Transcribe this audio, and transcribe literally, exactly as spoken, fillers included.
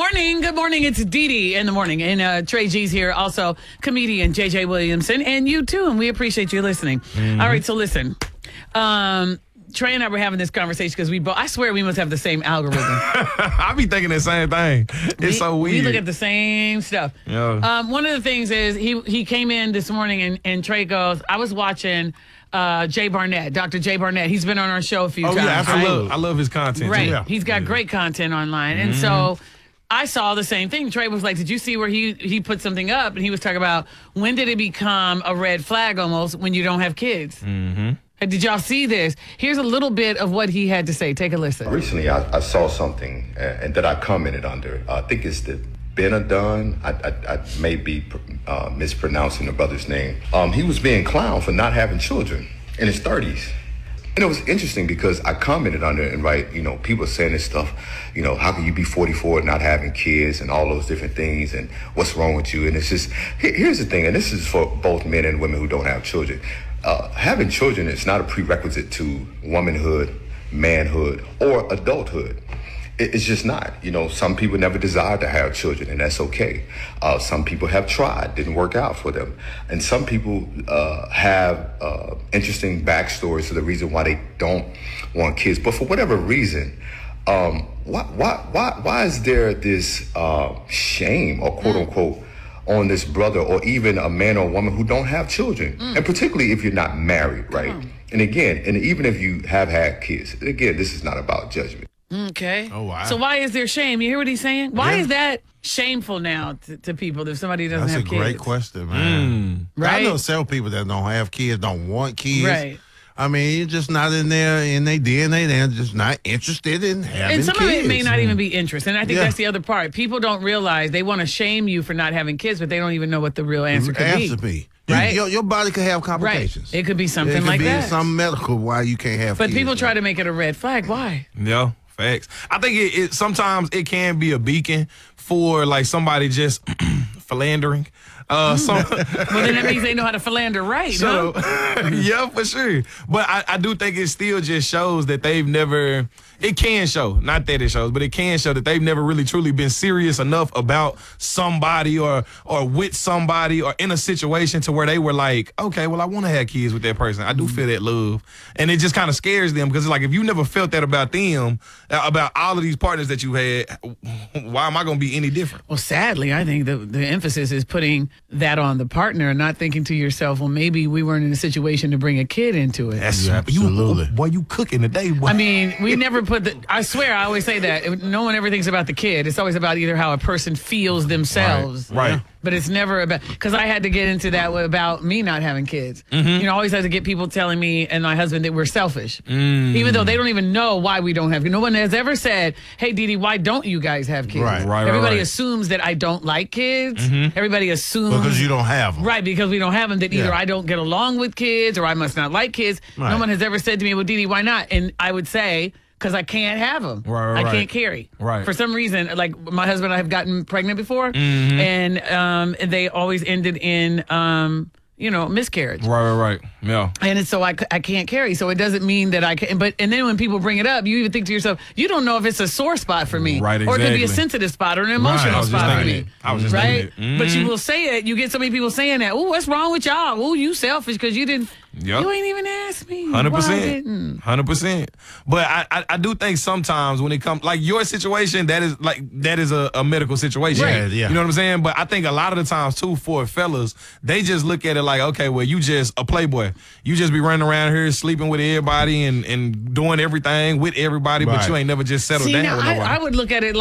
morning. Good morning. It's Dee Dee in the morning. And uh, Trey G's here, also comedian J J Williamson, and you too. And we appreciate you listening. Mm-hmm. All right, so listen. Um, Trey and I were having this conversation because we both, I swear we must have the same algorithm. I be thinking the same thing. It's we, so weird. We look at the same stuff. Yeah. Um, one of the things is he he came in this morning and, and Trey goes, I was watching uh, Jay Barnett, Doctor Jay Barnett. He's been on our show a few oh, times. Yeah, I, right? love, I love his content. Right. Too. Yeah. He's got yeah. great content online. Mm-hmm. And so I saw the same thing. Trey was like, did you see where he, he put something up? And he was talking about when did it become a red flag almost when you don't have kids? Mm-hmm. Did y'all see this? Here's a little bit of what he had to say. Take a listen. Recently, I, I saw something uh, and that I commented under. Uh, I think it's the Benadun. I, I, I may be uh, mispronouncing the brother's name. Um, he was being clowned for not having children in his thirties. And it was interesting because I commented under it and right, you know, people saying this stuff, you know, how can you be forty-four and not having kids and all those different things and what's wrong with you? And it's just, here's the thing, and this is for both men and women who don't have children. Uh, having children is not a prerequisite to womanhood, manhood, or adulthood. It, it's just not. You know, some people never desire to have children, and that's okay. Uh, some people have tried, didn't work out for them. And some people uh, have uh, interesting backstories to the reason why they don't want kids. But for whatever reason, um, why, why, why, why is there this uh, shame or quote unquote on this brother or even a man or woman who don't have children, mm. and particularly if you're not married, right? Mm. And again, and even if you have had kids, again, this is not about judgment. Okay. Oh, wow. So why is there shame? You hear what he's saying? Why yeah. is that shameful now to, to people if somebody doesn't That's have a kids? great question, man. Mm. Right? I know several people that don't have kids, don't want kids. Right. I mean, you're just not in there in their D N A. They're just not interested in having kids. And some kids. of it may not even be interest. And I think Yeah. that's the other part. People don't realize they want to shame you for not having kids, but they don't even know what the real answer could answer be. be. You, Right? your, your body could have complications. Right. It could be something it could like be that. Some medical why you can't have But kids. people try to make it a red flag. Why? Yeah, facts. I think it, it sometimes it can be a beacon for like somebody just philandering. Uh, some, Well, then that means they know how to philander right, so, huh? yeah, for sure. But I, I do think it still just shows that they've never, it can show, not that it shows, but it can show that they've never really truly been serious enough about somebody or or with somebody or in a situation to where they were like, okay, well, I want to have kids with that person. I do feel that love. And it just kind of scares them because it's like, if you never felt that about them, about all of these partners that you had, why am I going to be any different? Well, sadly, I think the, the emphasis is putting that on the partner and not thinking to yourself, well, maybe we weren't in a situation to bring a kid into it. That's Yeah, absolutely. You, boy, you cooking today, boy. I mean, we never put the, I swear, I always say that. No one ever thinks about the kid. It's always about either how a person feels themselves. Right, right. But it's never about, because I had to get into that about me not having kids. Mm-hmm. You know, I always had to get people telling me and my husband that we're selfish. Mm. Even though they don't even know why we don't have kids. No one has ever said, hey, Dee Dee, why don't you guys have kids? Right, right, Everybody right. assumes that I don't like kids. Mm-hmm. Everybody assumes. because you don't have them. Right, because we don't have them, that either Yeah. I don't get along with kids or I must not like kids. Right. No one has ever said to me, well, Dee Dee, why not? And I would say, because I can't have them. Right, right, I can't right. carry. Right. For some reason, like my husband and I have gotten pregnant before, Mm-hmm. and um, they always ended in, um, you know, miscarriage. Right, right, right. Yeah. And it's so I, c- I can't carry. So it doesn't mean that I can. But and then when people bring it up, you even think to yourself, you don't know if it's a sore spot for me, Right, or it could be a exactly. sensitive spot or an I emotional was just spot for thinking me. it. I was just right? thinking it. But you Mhm. will say it. You get so many people saying that. Oh, what's wrong with y'all? Oh, you selfish because you didn't. Yep. You ain't even asked me. Hundred Why I percent, didn't? hundred percent. But I, I, I do think sometimes when it comes, like your situation, that is like that is a, a medical situation. Right, yeah. You know what I'm saying? But I think a lot of the times too, for fellas, they just look at it like, okay, well, you just a playboy. You just be running around here sleeping with everybody and and doing everything with everybody, but Right. you ain't never just settled See, down now with I, nobody. I would look at it